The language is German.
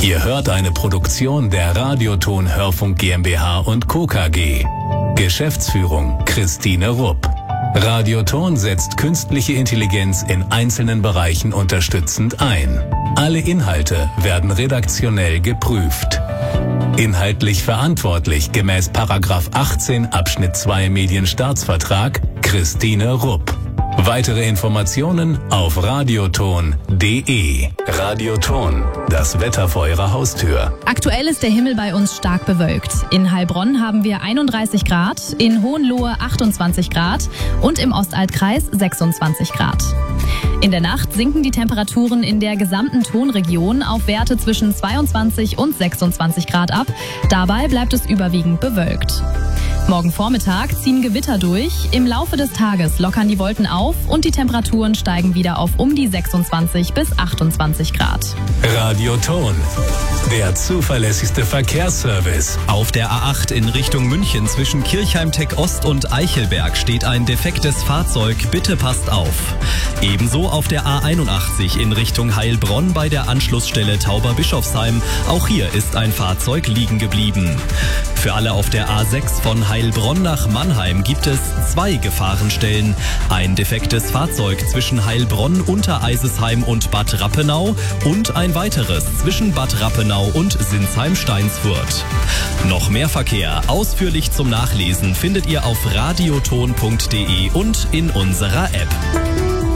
Ihr hört eine Produktion der Radioton Hörfunk GmbH und Co. KG. Geschäftsführung Christine Rupp. Radioton setzt künstliche Intelligenz in einzelnen Bereichen unterstützend ein. Alle Inhalte werden redaktionell geprüft. Inhaltlich verantwortlich gemäß § 18 Abschnitt 2 Medienstaatsvertrag Christine Rupp. Weitere Informationen auf radioton.de. Radioton, das Wetter vor Ihrer Haustür. Aktuell ist der Himmel bei uns stark bewölkt. In Heilbronn haben wir 31 Grad, in Hohenlohe 28 Grad und im Ostaltkreis 26 Grad. In der Nacht sinken die Temperaturen in der gesamten Tonregion auf Werte zwischen 22 und 26 Grad ab. Dabei bleibt es überwiegend bewölkt. Morgen Vormittag ziehen Gewitter durch. Im Laufe des Tages lockern die Wolken auf und die Temperaturen steigen wieder auf um die 26 bis 28 Grad. Radioton, der zuverlässigste Verkehrsservice. Auf der A8 in Richtung München zwischen Kirchheim-Tech Ost und Eichelberg steht ein defektes Fahrzeug. Bitte passt auf. Ebenso auf der A81 in Richtung Heilbronn bei der Anschlussstelle Tauberbischofsheim. Auch hier ist ein Fahrzeug liegen geblieben. Für alle auf der A6 von Heilbronn nach Mannheim gibt es 2 Gefahrenstellen. Ein defektes Fahrzeug zwischen Heilbronn, Untereisesheim und Bad Rappenau und ein weiteres zwischen Bad Rappenau und Sinsheim-Steinsfurt. Noch mehr Verkehr ausführlich zum Nachlesen findet ihr auf radioton.de und in unserer App.